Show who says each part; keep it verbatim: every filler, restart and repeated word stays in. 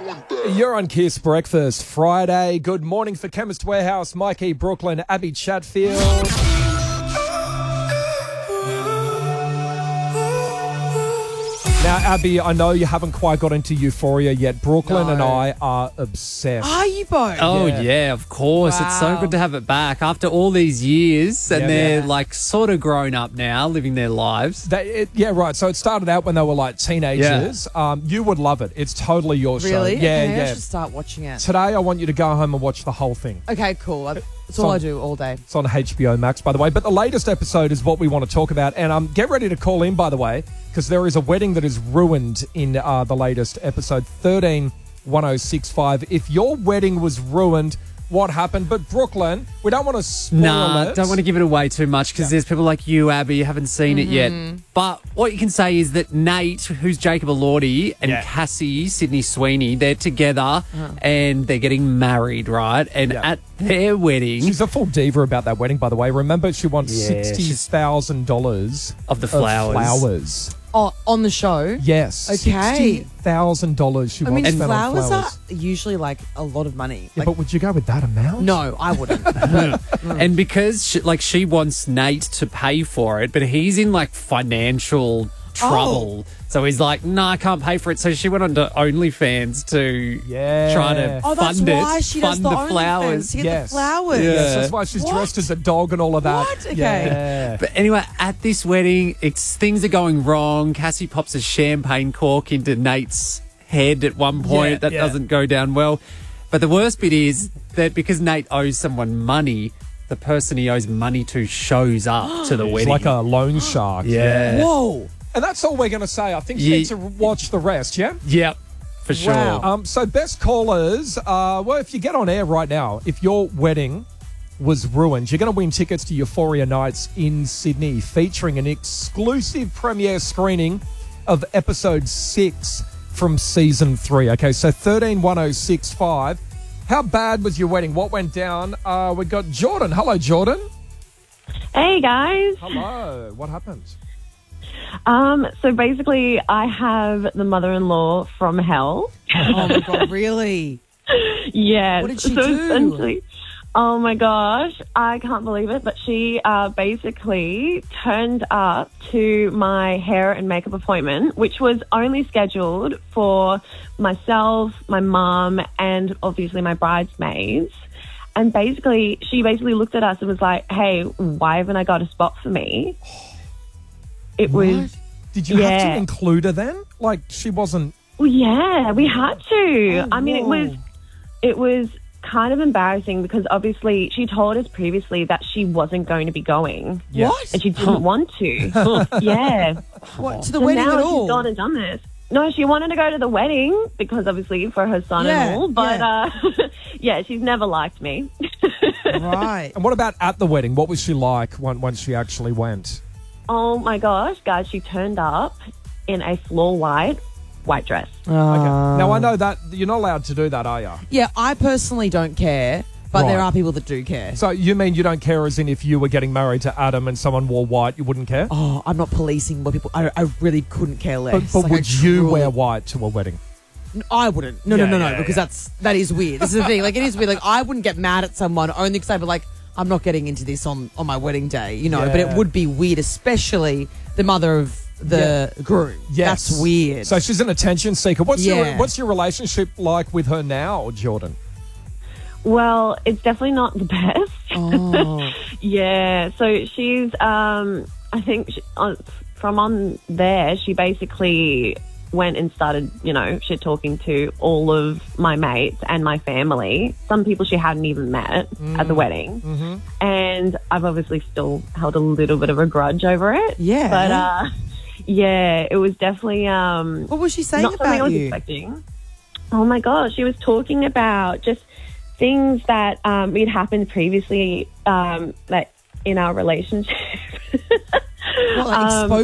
Speaker 1: You're on Kiss Breakfast Friday. Good morning for Chemist Warehouse, Mikey Brooklyn, Abby Chatfield. Now, Abby, I know you haven't quite got into Euphoria yet. Brooklyn
Speaker 2: No.
Speaker 1: and I are obsessed.
Speaker 2: Are you both?
Speaker 3: Oh,
Speaker 1: Yeah.
Speaker 3: yeah, of course. It's so
Speaker 2: Wow.
Speaker 3: good to have it back after all these years. And
Speaker 1: Yeah,
Speaker 3: they're
Speaker 1: man.
Speaker 3: like sort of grown up now, living their lives.
Speaker 1: They, it, yeah, right. So it started out when they were like teenagers. Um, you would love it. It's totally your
Speaker 2: Really?
Speaker 1: show. Yeah,
Speaker 2: okay, I
Speaker 1: yeah.
Speaker 2: should start watching it.
Speaker 1: Today, I want you to go home and watch the whole thing.
Speaker 2: Okay, cool. I- That's
Speaker 1: So-
Speaker 2: all I do all day.
Speaker 1: It's on H B O Max, by the way. But the latest episode is what we want to talk about. And um, get ready to call in, by the way, because there is a wedding that is ruined in uh, the latest episode, thirteen one oh six five. If your wedding was ruined, what happened? But Brooklyn, we don't want to spoil
Speaker 3: Nah,
Speaker 1: it.
Speaker 3: don't want to give it away too much because there's people like you, Abby, who haven't seen it yet. But what you can say is that Nate, who's Jacob Elordi, and
Speaker 1: Yeah.
Speaker 3: Cassie, Sydney Sweeney, they're together and they're getting married, right? And
Speaker 1: Yeah.
Speaker 3: at their wedding
Speaker 1: She's a full diva about that wedding, by the way. Remember, she wants
Speaker 3: Yeah,
Speaker 1: sixty
Speaker 3: she's-
Speaker 1: thousand dollars
Speaker 3: of the flowers.
Speaker 1: flowers.
Speaker 2: Oh, on the show?
Speaker 1: Yes.
Speaker 2: Okay.
Speaker 1: sixty thousand dollars she
Speaker 2: I
Speaker 1: wants
Speaker 2: mean,
Speaker 1: to spend on
Speaker 2: flowers,
Speaker 1: flowers.
Speaker 2: are usually like a lot of money.
Speaker 1: Yeah,
Speaker 2: Like,
Speaker 1: but would you go with that amount?
Speaker 2: no, I wouldn't.
Speaker 3: And because she, like she wants Nate to pay for it, but he's in like financial trouble. So he's like, no, I can't pay for it. So she went on to OnlyFans to
Speaker 1: Yeah.
Speaker 3: try to
Speaker 2: Oh, that's
Speaker 3: fund it,
Speaker 2: why she does
Speaker 3: fund
Speaker 2: the,
Speaker 3: the
Speaker 2: OnlyFans
Speaker 3: flowers.
Speaker 2: to get
Speaker 1: Yes.
Speaker 2: the flowers.
Speaker 3: Yeah.
Speaker 1: Yes, that's why she's
Speaker 2: What?
Speaker 1: dressed as a dog and all of that.
Speaker 2: What? Okay.
Speaker 1: Yeah.
Speaker 3: But anyway, at this wedding, it's things are going wrong. Cassie pops a champagne cork into Nate's head at one point.
Speaker 1: Yeah,
Speaker 3: that
Speaker 1: yeah.
Speaker 3: doesn't go down well. But the worst bit is that because Nate owes someone money, the person he owes money to shows up to the
Speaker 1: It's
Speaker 3: wedding.
Speaker 1: like a loan shark.
Speaker 3: yeah.
Speaker 2: Whoa.
Speaker 1: And that's all we're going to say. I think you
Speaker 3: Ye-
Speaker 1: need to watch the rest, yeah?
Speaker 3: Yep, for sure.
Speaker 2: Wow.
Speaker 1: Um, so best callers, uh, well, if you get on air right now, if your wedding was ruined, you're going to win tickets to Euphoria Nights in Sydney, featuring an exclusive premiere screening of episode six from season three. Okay, so thirteen one oh six five. How bad was your wedding? What went down? Uh, we got Jordan. Hello, Jordan.
Speaker 4: Hey guys.
Speaker 1: Hello. What happened?
Speaker 4: Um, so basically, I have the mother-in-law from hell.
Speaker 2: Oh, my God, really?
Speaker 4: Yes.
Speaker 2: What did she
Speaker 4: so
Speaker 2: do?
Speaker 4: essentially- Oh my gosh, I can't believe it. But she uh, basically turned up to my hair and makeup appointment, which was only scheduled for myself, my mum, and obviously my bridesmaids. And basically, she basically looked at us and was like, "Hey, why haven't I got a spot for me?" It was.
Speaker 1: Did you have to
Speaker 4: Yeah.
Speaker 1: include her then? Like, she wasn't...
Speaker 4: Well, yeah, we had to.
Speaker 1: Oh,
Speaker 4: I mean, it
Speaker 1: whoa.
Speaker 4: was it was kind of embarrassing because obviously she told us previously that she wasn't going to be going.
Speaker 1: Yeah.
Speaker 2: What?
Speaker 4: And she didn't want to. yeah.
Speaker 2: What, to the
Speaker 4: So
Speaker 2: wedding
Speaker 4: now
Speaker 2: at all?
Speaker 4: she's gone and done this. No, she wanted to go to the wedding because obviously for her son
Speaker 2: Yeah,
Speaker 4: and all. But
Speaker 2: yeah.
Speaker 4: uh, yeah, she's never liked me.
Speaker 2: Right.
Speaker 1: And what about at the wedding? What was she like when, once she actually went?
Speaker 4: Oh my gosh, guys, she turned up in a floor white white dress.
Speaker 1: Okay. Now, I know that you're not allowed to do that, are you?
Speaker 2: Yeah, I personally don't care, but there
Speaker 1: Right.
Speaker 2: are people that do care.
Speaker 1: So you mean you don't care as in if you were getting married to Adam and someone wore white, you wouldn't care?
Speaker 2: Oh, I'm not policing what people. I, I really couldn't care less.
Speaker 1: but but
Speaker 2: Like, I
Speaker 1: would you
Speaker 2: truly-
Speaker 1: wear white to a wedding?
Speaker 2: I wouldn't. No,
Speaker 1: Yeah,
Speaker 2: no, no,
Speaker 1: yeah,
Speaker 2: no, because
Speaker 1: yeah.
Speaker 2: that's that is weird. This is the thing. Like, it is weird. Like, I wouldn't get mad at someone only because I'd be like, I'm not getting into this on on my wedding day, you know. But
Speaker 1: Yeah.
Speaker 2: it would be weird, especially the mother of the groom.
Speaker 1: Yes.
Speaker 2: That's weird.
Speaker 1: So she's an attention seeker. What's your
Speaker 2: Yeah.
Speaker 1: what's your relationship like with her now, Jordan?
Speaker 4: Well, it's definitely not the best.
Speaker 2: oh,
Speaker 4: Yeah, so she's, um, I think she, on, from on there, she basically went and started, you know, shit talking to all of my mates and my family. Some people she hadn't even met at the wedding.
Speaker 1: Mm-hmm.
Speaker 4: And I've obviously still held a little bit of a grudge over it.
Speaker 2: Yeah.
Speaker 4: But, uh, yeah, it was definitely, um,
Speaker 2: what was she saying
Speaker 4: not something I
Speaker 2: about
Speaker 4: was
Speaker 2: you?
Speaker 4: expecting. Oh my gosh, she was talking about just things that um, had happened previously, um, like in our relationship.
Speaker 2: Well, like,
Speaker 4: Um,
Speaker 2: exposed